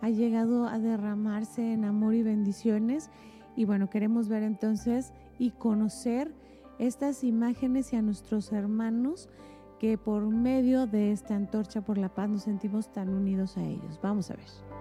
ha llegado a derramarse en amor y bendiciones. Y bueno, queremos ver entonces y conocer estas imágenes y a nuestros hermanos que por medio de esta antorcha por la paz nos sentimos tan unidos a ellos. Vamos a ver.